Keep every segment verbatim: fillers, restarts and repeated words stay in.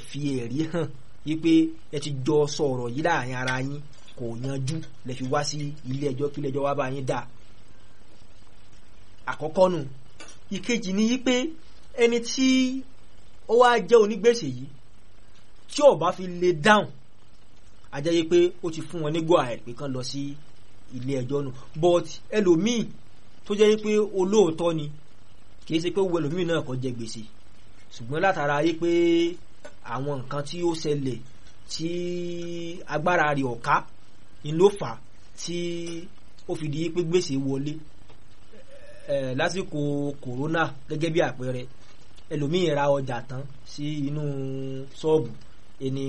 fi ẹ̀rí hàn wípé ẹ ti jọ sọ̀rọ̀ yìí láàrin ara yín kò yanjú lẹ fi wá sí ilé ẹjọ́ kí ilé ẹjọ́ wá bá yín dá. Àkọ́kọ́ nù. Ìkejì ni wípé ẹni tí ó wá jẹ́ onígbèsè yìí tí ó bá fi lè dáhùn a jẹ́ yí pé ó ti fún wọn ní go ahead pé kán lọ sí ilé ẹjọ́ nù. But ẹlòmíì tó jẹ́ yí pé olóòótọ́ ni kì í ṣe pé owó ẹlòmíì náà kò jẹ gbèsè ṣùgbọ́n látara yí pé àwọn nǹkan tí ó ṣẹlẹ̀ tí agbára rẹ̀ ọ̀ká ni ló fà tí ó fi di pé gbèsè wọlé ẹ̀ lásìkò kòrónà gẹ́gẹ́ bí àpẹẹrẹ ẹlòmíì ra ọjà tán sí inú ṣọ́ọ̀bù ẹni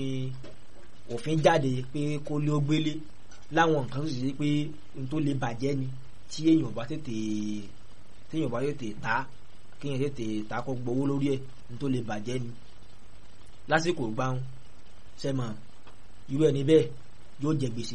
òfin jáde pé kó lé ó gbélé láwọn nǹkan tó sì ṣe pé n tó lè bàjẹ́ ni tí èèyàn bá tètè téèyàn bá tètè ta kéèyàn tètè ta kó gbowó lórí ẹ̀ n tó lè bàjẹ́ ni lásìkò gbáhùn sẹ́mọ̀ irú ẹni bẹ́ẹ̀ yóò jẹ gbèsè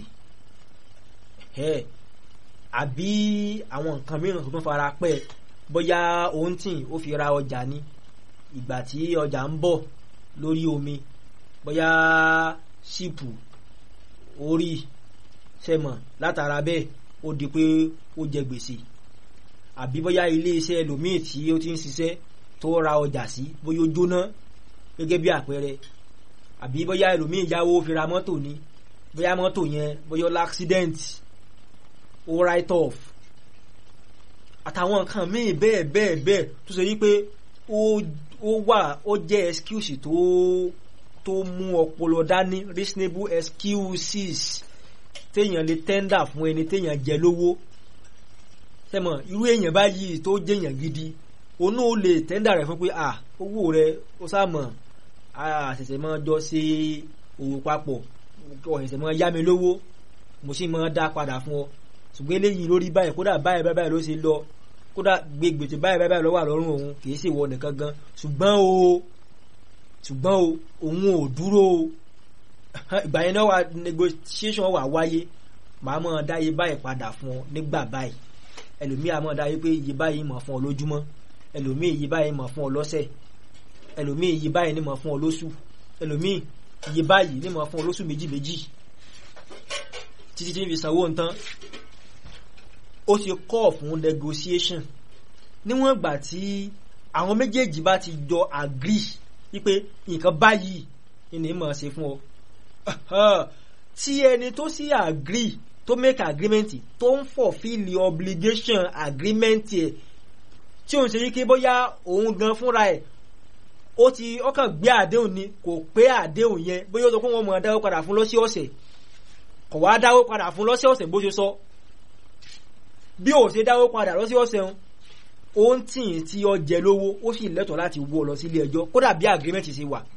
ẹ̀ àbí àwọn nǹkan mìíràn tó tún fara pẹ́ bóyá òun tì ó fi ra ọjà ní ìgbà tí ọjà ń bọ̀ lórí omi bóyá ṣípù orí sẹ́mọ̀ látara bẹ́ẹ̀ ó di pé ó jẹ gbèsè àbí bóyá ilé iṣẹ́ ẹlòmíì tí ó ti ń ṣiṣẹ́ tó ra ọjà sí bóyá ó jóná gẹ́gẹ́ bí àpẹẹrẹ àbí bóyá ẹlòmíì yáwó fi ra mọ́tò ní bóyá mọ́tò yẹn bóyá l'accident ó write off àtàwọn nǹkan míì bẹ́ẹ̀ bẹ́ẹ̀ bẹ́ẹ̀ tó ṣe wípé ó wà ó jẹ́ excuse tó tó mú ọpọlọ dání reasonable excuses téèyàn lè tender fún ẹni téèyàn jẹ lówó tẹ́mọ̀ irú èèyàn báyìí tó jẹ́yàn gidi onú ó lè tender rẹ̀ fún pé à owó rẹ̀ ó sáàmọ̀ àṣẹ̀ṣẹ̀ mọ́ jọ ṣe òwò papọ̀ ọ̀ṣẹ̀ṣẹ̀ mọ́ yá mi lówó mo sì mọ́ dá padà fún ọ ṣùgbọ́n eléyìí lórí báyìí kódà báyìí báyìí ló ṣe lọ kódà gbègbètè báyìí báyìí ló wà lọ́rùn òun kì í ṣe ìwọ nìkan gan ṣùgbọ́n o ṣùgbọ́n o òun ò dúró o ìgbà yẹn náà wà negotiation wà wáyé màá mọ̀ dá iye báyìí padà fún ọ nígbà báyìí ẹlòmíì àmọ́ dá iye pé iye báyìí mọ̀ fún ọ lójúmọ́ ẹlòmíì iye báyìí mọ̀ fún ọ lọ́sẹ̀ ẹlòmíì iye báyìí ní mọ̀ fún ọ lóṣù ẹlòmíì iye báyìí ní mọ̀ fún ọ lóṣù méjì méjì títí tí ń fi sanwó nǹkan ó ti call fún negotiation níwọ̀n ìgbà tí àwọn méjèèjì bá ti jọ agree wípé nǹkan báyìí ni mọ̀ ṣe fún ọ tí ẹni tó sì agree tó make agreement tó ń fulfill the obligation agreement ẹ̀ tí òun ṣe yí kí bóyá òun gan fúnra ẹ̀ ó ti ọkàn gbé àdéhùn ni kò pé àdéhùn yẹn bóyá ó sọ pé wọ́n mọ̀ dáwó padà fún lọ́sẹ̀ ọ̀sẹ̀ kò wá dáwó padà fún lọ́sẹ̀ ọ̀sẹ̀ bó ṣe sọ bí ó ṣe dáwó padà lọ́sẹ̀ ọ̀sẹ̀ ó ń tì í tí ó jẹ lówó ó sì lẹ́tọ̀ọ́ láti wọ́ lọ sílé ẹjọ́ kódà bí agreement ṣe wà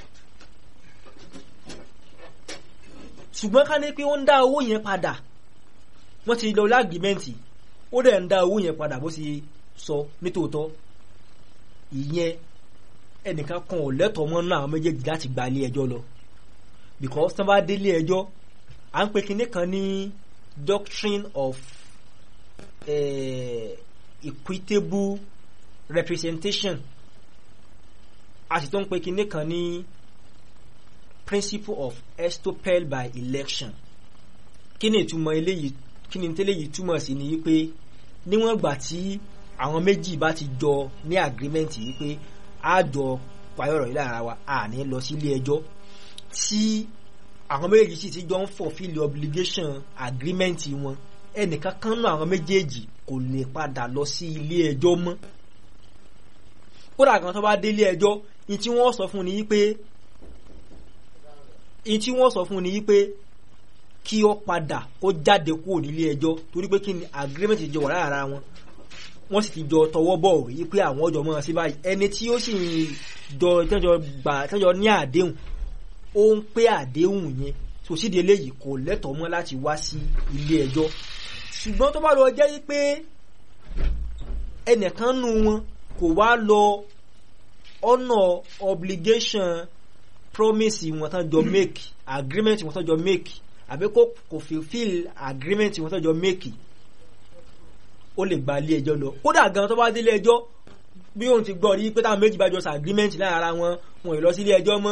ṣùgbọ́n ká ní pé ó ń dá owó yẹn padà wọ́n ti lọ lágrímẹ́ǹtì ó dẹ̀ ń dá owó yẹn padà bó ṣe sọ nítòótọ́ ìyẹn ẹnìkan kan ò lẹ́tọ̀ọ́ mọ́ náà méjèèjì láti gba ilé ẹjọ́ lọ because tán bá dé ilé ẹjọ́ à ń pe kinní kan ní doctrine of uh, equitable representation a sì tó ń pe kinní kan ní principle of estoppel by election kí ni ìtumọ̀ eléyìí kí ni tẹ́lẹ̀yìí túmọ̀ sí ni wípé níwọ̀n ìgbà tí àwọn méjì bá ti jọ ní agreement wípé a jọ payọ̀rọ̀ yìí lára wa a ní lọ sí ilé ẹjọ́ tí àwọn méjèèjì sì ti jọ ń fulfill obligation agreement wọn ẹnìkan kan náà àwọn méjèèjì kò lè padà lọ sí ilé ẹjọ́ mọ́ kódà kan tó bá dé ilé ẹjọ́ ní tí wọ́n sọ fún ni wípé ní tí wọ́n sọ fún ni wípé kí ó padà kó jáde kúrò nílé ẹjọ́ torí pé kí ni agreement jọ wà lára wọn wọ́n sì ti jọ tọwọ́ bọ̀ wí pé àwọn ọjọ́ mọ́ sí báyìí ẹni tí ó sì jọ tẹ́jọ gbà tẹ́jọ ní àdéhùn ó ń pé àdéhùn yẹn tó sídìí eléyìí kò lẹ́tọ̀ọ́ mọ́ láti wá sí ilé ẹjọ́ ṣùgbọ́n tó bá lọ jẹ́ wípé ẹnìkan nù wọn kò wá lọ ọ̀nà obligation promise wọn tán jọ make agreement wọn tán jọ make àbí kò kò fulfill agreement wọn tán jọ make ó lè gba ilé ẹjọ́ lọ kódà gan tó bá dé ilé ẹjọ́ bí òun ti gbọ́ rí pé táwọn méjì bá jọ sa agreement lára wọn wọn ì lọ sí ilé ẹjọ́ mọ́